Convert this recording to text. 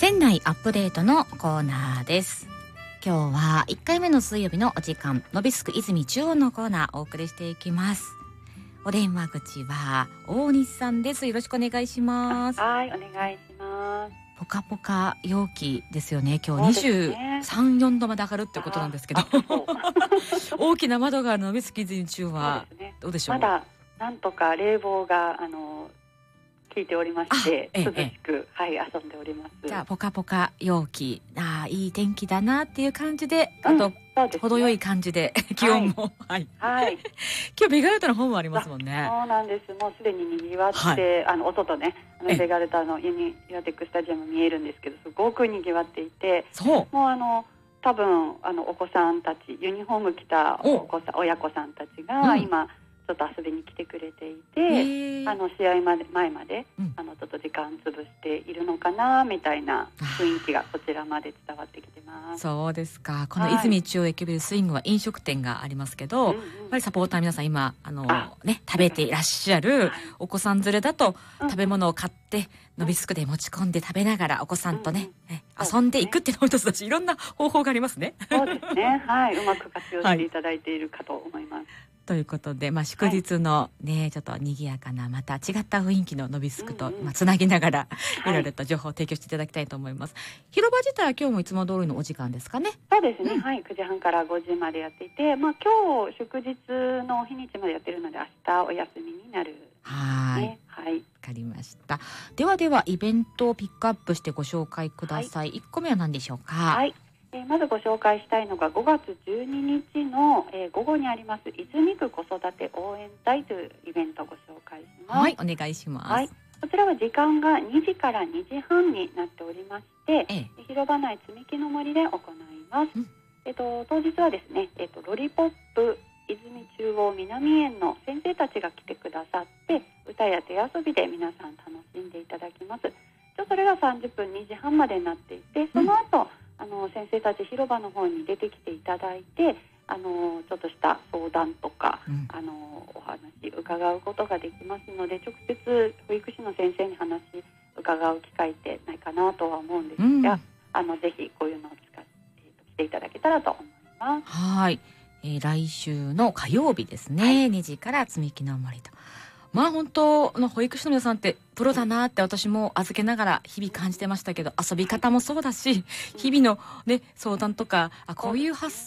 船内アップデートのコーナーです。今日は1回目の水曜日のお時間、のびすく泉中央のコーナーお送りしていきます。お電話口は大西さんです。よろしくお願いします。 はい、お願いします。 ポカポカ陽気ですよね。今日23、4度まで上がるってことなんですけど大きな窓があるのびすく泉中はどうでしょう。 まだなんとか冷房が効いておりまして、涼しく、遊んでおります。 じゃあポカポカ陽気、いい天気だなっていう感じで、あと、程よい感じで気温も今日ベガルタの本もありますもんね。 そうなんです。もうすでに賑わって、お外ね、ベガルタのユニテックスタジアム見えるんですけど、すごく賑わっていて、もう多分お子さんたち、ユニフォーム着た親子さんたちが今、ちょっと遊びに来てくれていて、試合前まで、ちょっと時間潰しているのかなみたいな雰囲気がこちらまで伝わってきてます。 そうですか。この泉中央駅ビルスイングは飲食店がありますけど、やっぱりサポーター皆さん今食べていらっしゃるお子さん連れだと、食べ物を買ってのびすくで持ち込んで食べながらお子さんとね、遊んでいくっていうのも一つだし、いろんな方法がありますね。 そうですね。うまく活用していただいているかと思います。 ということで、祝日のね、ちょっと賑やかなまた違った雰囲気ののびすくとつなぎながら、いろいろと情報を提供していただきたいと思います。広場自体は今日もいつも通りのお時間ですかね。 そうですね。9時半から5時までやっていて、今日祝日の日にちまでやってるので、明日お休みになる。 わかりました。ではイベントをピックアップしてご紹介ください。1個目は何でしょうか。 まずご紹介したいのが5月12日の、午後にあります泉区子育て応援隊というイベントをご紹介します。 お願いします。 こちらは時間が2時から2時半になっておりまして、広場内積木の森で行います。当日はですね、ロリポップ泉中央南園の先生たちが来てくださって、歌や手遊びで皆さん楽しんでいただきます。それが30分2時半までになっていて、その後、先生たち広場の方に出てきていただいて、ちょっとした相談とか、お話伺うことができますので、直接保育士の先生に話伺う機会ってないかなとは思うんですが、ぜひこういうのを使って来ていただけたらと思います。 来週の火曜日ですね、2時から積み木の森と。本当の保育士の皆さんってプロだなって私も預けながら日々感じてましたけど、遊び方もそうだし、日々のね相談とか、こういう発